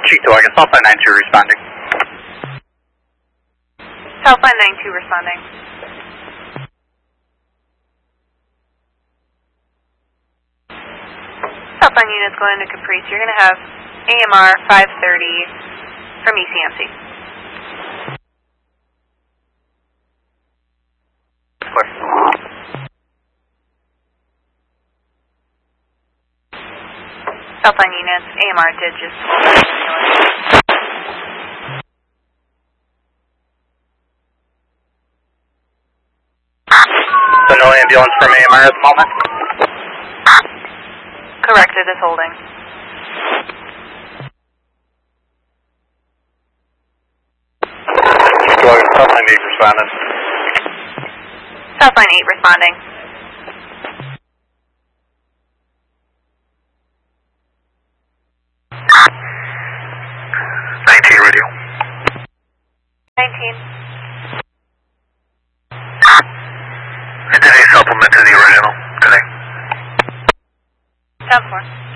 Cheektowaga, I guess Southline 92 responding. Southline 92 responding. Southline units going to Caprice. You're going to have AMR 530 from ECMC. Clear. Southline units, AMR did just... So no ambulance from AMR at the moment? Correct, it is holding. Cheektowaga, Southline 8 responding. Southline 8 responding. Radio. 19. And did he supplement to the original today? 10-4.